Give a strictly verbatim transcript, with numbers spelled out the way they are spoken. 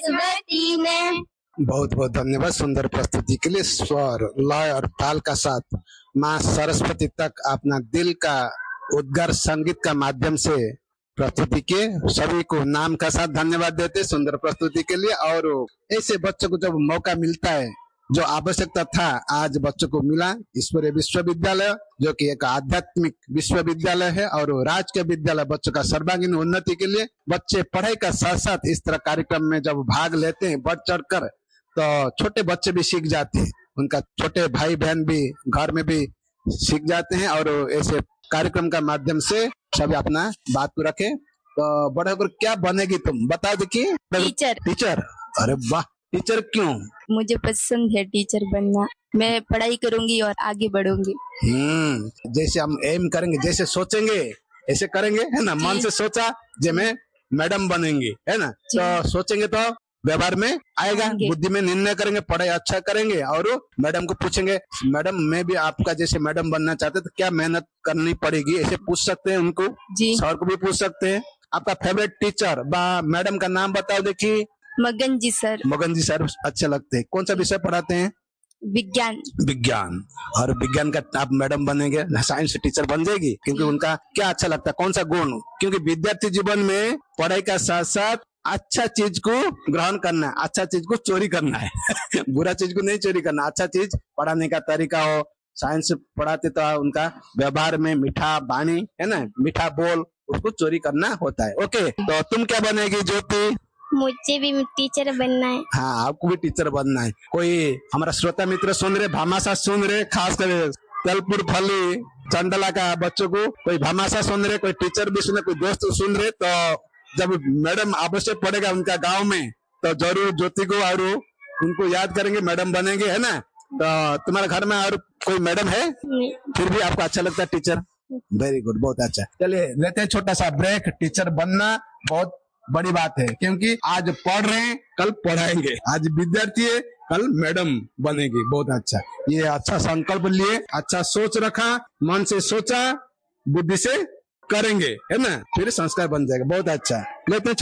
सरस्वती ने। बहुत बहुत धन्यवाद सुंदर प्रस्तुति के लिए। स्वर, लय और ताल का साथ माँ सरस्वती तक अपना दिल का उद्गार संगीत का माध्यम से प्रस्तुति के सभी को नाम का साथ धन्यवाद देते सुंदर प्रस्तुति के लिए। और ऐसे बच्चों को जब मौका मिलता है, जो आवश्यकता था आज बच्चों को मिला, ईश्वरीय विश्वविद्यालय जो कि एक आध्यात्मिक विश्वविद्यालय है और राजकीय विद्यालय बच्चों का सर्वांगीण उन्नति के लिए बच्चे पढ़ाई का साथ साथ इस तरह कार्यक्रम में जब भाग लेते हैं बढ़ चढ़ कर, तो छोटे बच्चे भी सीख जाते हैं, उनका छोटे भाई बहन भी घर में भी सीख जाते हैं। और ऐसे कार्यक्रम का माध्यम से सभी अपना बात को रखे। तो बड़े होकर क्या बनेगी तुम बता देखिए। टीचर। टीचर, अरे वाह, टीचर क्यों? मुझे पसंद है टीचर बनना, मैं पढ़ाई करूंगी और आगे बढ़ूंगी। हम्म जैसे हम एम करेंगे, जैसे सोचेंगे ऐसे करेंगे, है ना। मन से सोचा जे मैं मैडम बनेंगे, है ना, तो सोचेंगे तो व्यवहार में आएगा, बुद्धि में निर्णय करेंगे, पढ़ाई अच्छा करेंगे और मैडम को पूछेंगे मैडम मैं भी आपका जैसे मैडम बनना चाहते तो क्या मेहनत करनी पड़ेगी, ऐसे पूछ सकते हैं उनको। सर को भी पूछ सकते हैं। आपका फेवरेट टीचर बा मैडम का नाम बताओ देखिए। मगन जी सर। मगन जी सर अच्छे लगते हैं। कौन सा विषय पढ़ाते हैं? विज्ञान। विज्ञान। और विज्ञान का आप मैडम बनेंगे, साइंस टीचर बन जाएगी, क्योंकि उनका क्या अच्छा लगता है, कौन सा गुण? क्योंकि विद्यार्थी जीवन में पढ़ाई का साथ साथ अच्छा चीज को ग्रहण करना है, अच्छा चीज को चोरी करना है बुरा चीज को नहीं चोरी करना, अच्छा चीज पढ़ाने का तरीका हो। साइंस पढ़ाते तो उनका व्यवहार में मीठा वाणी, है ना, मीठा बोल, उसको चोरी करना होता है। ओके, तो तुम क्या बनेगी ज्योति? मुझे भी टीचर बनना है। हाँ, आपको भी टीचर बनना है। कोई हमारा श्रोता मित्र सुन रहे, भामाशाह सुन रहे, खास कर तलपुर फली चंडला का बच्चों को, कोई भामाशाह सुन रहे, कोई टीचर भी सुन रहे, कोई दोस्त सुन रहे, तो जब मैडम आवश्यक पड़ेगा उनका गांव में, तो जरूर ज्योति को और उनको याद करेंगे, मैडम बनेंगे, है ना। तो तुम्हारे घर में और कोई मैडम है? फिर भी आपको अच्छा लगता है टीचर? वेरी गुड, बहुत अच्छा। चलिए लेते हैं छोटा सा ब्रेक। टीचर बनना बहुत बड़ी बात है, क्योंकि आज पढ़ रहे हैं कल पढ़ाएंगे, आज विद्यार्थी है कल मैडम बनेगी। बहुत अच्छा, ये अच्छा संकल्प लिए, अच्छा सोच रखा, मन से सोचा, बुद्धि से करेंगे, है ना, फिर संस्कार बन जाएगा। बहुत अच्छा। लेते हैं